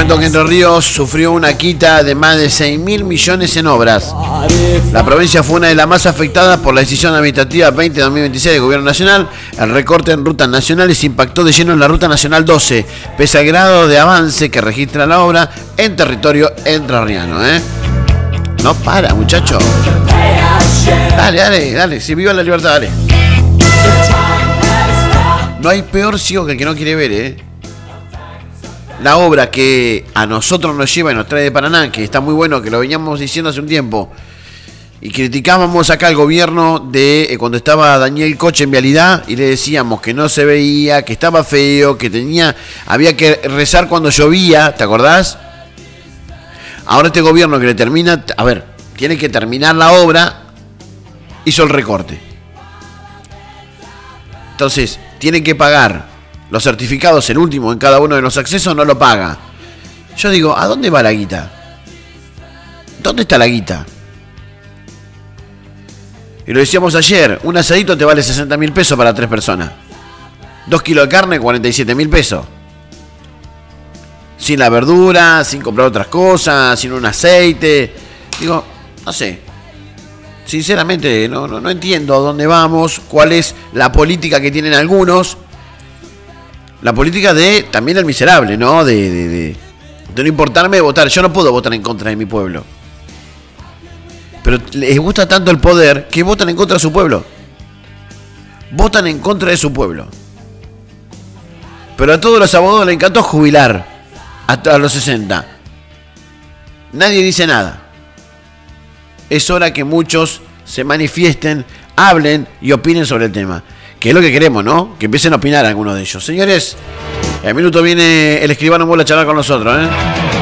cuento que Entre Ríos sufrió una quita de más de 6.000 millones en obras. La provincia fue una de las más afectadas por la decisión administrativa 20-2026 del Gobierno Nacional. El recorte en rutas nacionales impactó de lleno en la Ruta Nacional 12, pese al grado de avance que registra la obra en territorio entrerriano. No para, muchachos. Dale. Si viva la libertad, dale. No hay peor ciego que el que no quiere ver, La obra que a nosotros nos lleva y nos trae de Paraná, que está muy bueno, que lo veníamos diciendo hace un tiempo, y criticábamos acá al gobierno de cuando estaba Daniel Coche en Vialidad, y le decíamos que no se veía, que estaba feo, que había que rezar cuando llovía, ¿te acordás? Ahora este gobierno que le termina, tiene que terminar la obra, hizo el recorte. Entonces, tiene que pagar los certificados, el último en cada uno de los accesos, no lo paga. Yo digo, ¿a dónde va la guita? ¿Dónde está la guita? Y lo decíamos ayer, un asadito te vale 60.000 pesos para 3 personas. 2 kilos de carne, 47.000 pesos. Sin la verdura, sin comprar otras cosas, sin un aceite. Digo, no sé. Sinceramente, no entiendo a dónde vamos, cuál es la política que tienen algunos. La política de también el miserable, ¿no? De no importarme votar. Yo no puedo votar en contra de mi pueblo. Pero les gusta tanto el poder que votan en contra de su pueblo. Votan en contra de su pueblo. Pero a todos los abogados les encantó jubilar hasta los 60. Nadie dice nada. Es hora que muchos se manifiesten, hablen y opinen sobre el tema. Que es lo que queremos, ¿no? Que empiecen a opinar algunos de ellos. Señores, en minuto viene el escribano Mola a charlar con nosotros,